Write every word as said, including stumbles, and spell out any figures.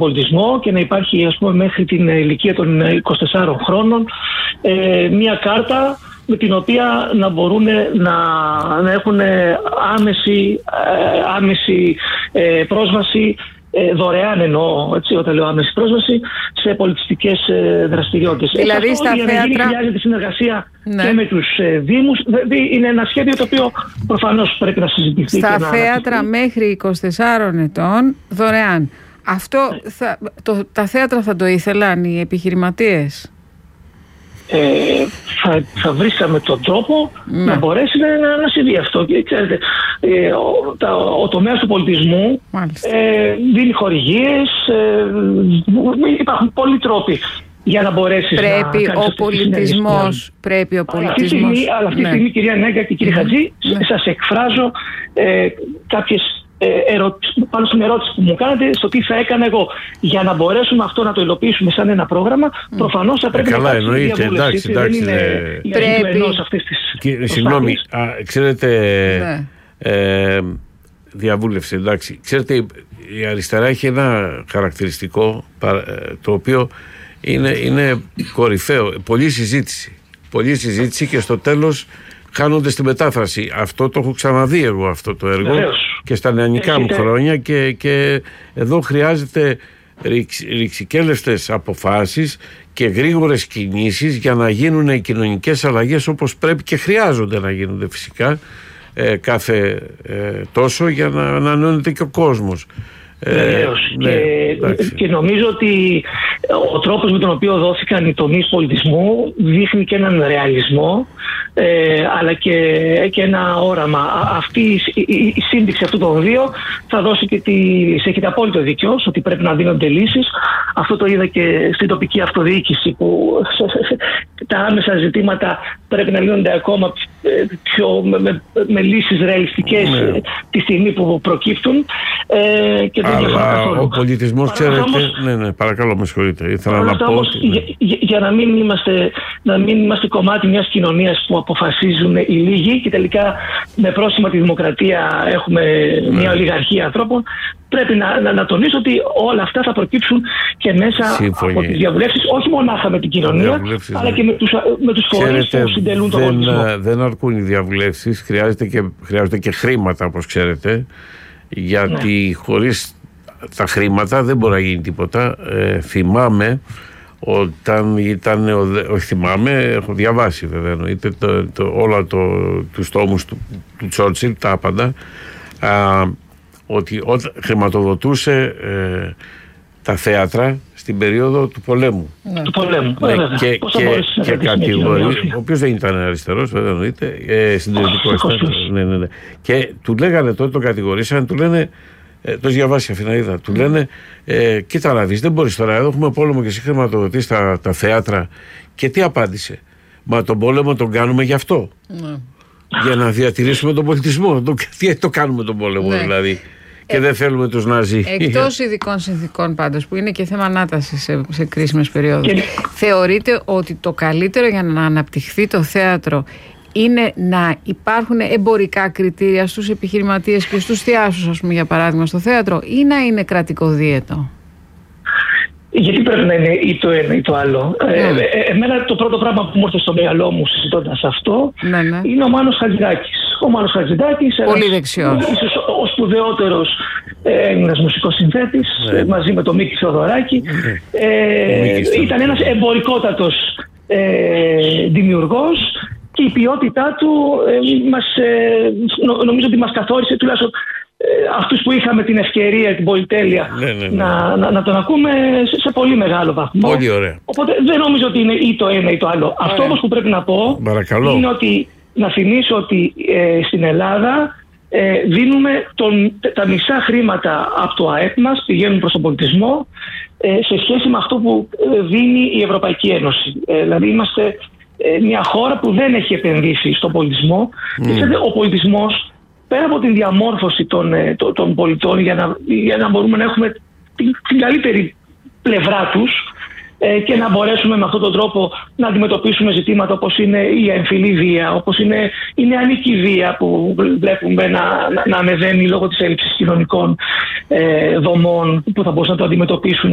πολιτισμό και να υπάρχει, ας πούμε, μέχρι την ηλικία των είκοσι τεσσάρων χρόνων ε, μια κάρτα με την οποία να μπορούν να, να έχουν άμεση, ε, άμεση ε, πρόσβαση, ε, δωρεάν εννοώ, έτσι, όταν λέω άμεση πρόσβαση, σε πολιτιστικές ε, δραστηριότητες. Δηλαδή ε, στα αυτό, θέατρα... για να χρειάζεται συνεργασία, ναι, και με τους ε, δήμους. Δηλαδή είναι ένα σχέδιο το οποίο προφανώς πρέπει να συζητηθεί. Στα και να θέατρα αναπτυχθεί. μέχρι είκοσι τεσσάρων ετών δωρεάν. Αυτό θα, το, τα θέατρα θα το ήθελαν οι επιχειρηματίες? Ε, θα, θα βρίσκαμε τον τρόπο, ναι, να μπορέσει να, να συμβεί αυτό. Και, ξέρετε, ε, ο, τα, ο τομέας του πολιτισμού ε, δίνει χορηγίες, ε, υπάρχουν πολλοί τρόποι για να μπορέσει να πρέπει κάνεις ο πολιτισμός, πρέπει ο πολιτισμός. Αλλά αυτή τη στιγμή, ναι, κυρία Νέγκα και κύριε, ναι, Χατζή, ναι, σας εκφράζω ε, κάποιες Ερωτήσεις, πάνω στην ερώτηση που μου κάνετε, στο τι θα έκανα εγώ. Για να μπορέσουμε αυτό να το υλοποιήσουμε σαν ένα πρόγραμμα, mm. προφανώς θα πρέπει, ε, να υπάρξει διαβούλευση. Εντάξει, εντάξει, δεν είναι πρέπει. Συγγνώμη, ξέρετε, ναι, ε, διαβούλευση, εντάξει. Ξέρετε, η αριστερά έχει ένα χαρακτηριστικό, το οποίο είναι, είναι κορυφαίο. Πολλή συζήτηση. Πολλή συζήτηση και στο τέλος χάνονται στη μετάφραση. Αυτό το έχω ξαναδεί εγώ αυτό το έργο. Βεβαίως. Και στα νεανικά μου χρόνια και, και εδώ χρειάζεται ρηξικέλευτες αποφάσεις και γρήγορες κινήσεις για να γίνουν οι κοινωνικές αλλαγές όπως πρέπει και χρειάζονται να γίνονται φυσικά ε, κάθε ε, τόσο για να ανανεώνεται και ο κόσμος. Βεβαίως. Ε, και, και, και νομίζω ότι ο τρόπος με τον οποίο δόθηκαν οι τομείς πολιτισμού δείχνει και έναν ρεαλισμό, ε, αλλά και, και ένα όραμα. Αυτή η, η, η σύνδεξη αυτών των δύο θα δώσει και τη... έχετε απόλυτο δίκιο ότι πρέπει να δίνονται λύσεις. Αυτό το είδα και στην τοπική αυτοδιοίκηση, που τα άμεσα ζητήματα πρέπει να λύνονται ακόμα πιο, με, με, με λύσεις ρεαλιστικές, ναι, τη στιγμή που προκύπτουν. Ε, και αλλά ο πολιτισμός, ξέρετε, όμως, ναι, ναι, παρακαλώ, με συγχωρείτε, ήθελα να πω όμως, ότι, ναι, για, για, για να μην είμαστε, να μην είμαστε κομμάτι μιας κοινωνίας που αποφασίζουν οι λίγοι και τελικά με πρόσημα τη δημοκρατία έχουμε, ναι, μια ολιγαρχία ανθρώπων, πρέπει να, να, να τονίσω ότι όλα αυτά θα προκύψουν και μέσα, σύμφωνοι, από τις διαβουλεύσεις, όχι μονάχα με την κοινωνία, αλλά, ναι, και με τους, με τους φορείς που συντελούν τον πολιτισμό. Δεν αρκούν οι διαβουλεύσεις, χρειάζεται και, χρειάζονται και χρήματα, όπως ξέρετε, γιατί, ναι, χωρίς τα χρήματα δεν μπορεί να γίνει τίποτα. Ε, θυμάμαι όταν ήταν, όχι θυμάμαι, έχω διαβάσει βέβαια, εννοείται, το, το, όλα το, τους τόμους του, του Τσόρτσιλ, τα άπαντα, α, ότι όταν χρηματοδοτούσε ε, τα θέατρα στην περίοδο του πολέμου. Ναι. Του πολέμου. Ναι, βέβαια. Και, και, και κατηγορεί, ο οποίος δεν ήταν αριστερός, βέβαια, εννοείται, ε, συντηρητικός. Ναι, ναι, ναι. Και του λέγανε τότε, τον κατηγορήσανε, του λένε, ε, το έχει διαβάσει Αφιναίδα, του λένε, ε, κοίτα να δεις, δεν μπορείς τώρα, εδώ έχουμε πόλεμο και εσύ χρηματοδοτείς τα, τα θέατρα. Και τι απάντησε? Μα τον πόλεμο τον κάνουμε γι' αυτό. Ναι. Για να διατηρήσουμε τον πολιτισμό. Το, τι το κάνουμε τον πόλεμο, ναι, δηλαδή. Και ε, δεν θέλουμε τους Ναζί. Εκτός ειδικών συνθήκων πάντως, που είναι και θέμα ανάτασης σε, σε κρίσιμες περιόδους, και... θεωρείτε ότι το καλύτερο για να αναπτυχθεί το θέατρο είναι να υπάρχουν εμπορικά κριτήρια στους επιχειρηματίες και στους θεάσους, ας πούμε, για παράδειγμα, στο θέατρο, ή να είναι κρατικοδίαιτο? Γιατί πρέπει να είναι ή το ένα ή το άλλο. Mm. Ε, ε, εμένα το πρώτο πράγμα που μου ήρθε στο μυαλό μου συζητώντας αυτό, ναι, ναι, είναι ο Μάνος Χατζηδάκης. Ο Μάνος Χατζηδάκης, πολύ δεξιός, ίσως ο σπουδαιότερος Έλληνας μουσικός συνθέτης, ναι, μαζί με τον Μίκη Θεοδωράκη. Ναι. Ε, ήταν ένας εμπορικότατος ε, δημιουργός και η ποιότητά του ε, μας, ε, νο, νομίζω ότι μας καθόρισε, τουλάχιστον αυτούς που είχαμε την ευκαιρία, την πολυτέλεια, ναι, ναι, ναι, να, να, να τον ακούμε σε, σε πολύ μεγάλο βαθμό. Πολύ ωραία. Οπότε δεν νομίζω ότι είναι ή το ένα ή το άλλο. Ωραία. Αυτό όμως που πρέπει να πω, παρακαλώ, είναι ότι να θυμίσω ότι ε, στην Ελλάδα ε, δίνουμε τον, τα μισά χρήματα από το ΑΕΠ μας πηγαίνουν προς τον πολιτισμό ε, σε σχέση με αυτό που δίνει η Ευρωπαϊκή Ένωση. Ε, δηλαδή είμαστε ε, μια χώρα που δεν έχει επενδύσει στον πολιτισμό. Mm. Και ξέρετε, ο πολιτισμός, πέρα από την διαμόρφωση των, των, των πολιτών για να, για να μπορούμε να έχουμε την, την καλύτερη πλευρά τους ε, και να μπορέσουμε με αυτόν τον τρόπο να αντιμετωπίσουμε ζητήματα όπως είναι η εμφυλή βία, όπως είναι η νεανική βία που βλέπουμε να, να, να ανεβαίνει λόγω της έλλειψης κοινωνικών ε, δομών που θα μπορούσαν να το αντιμετωπίσουν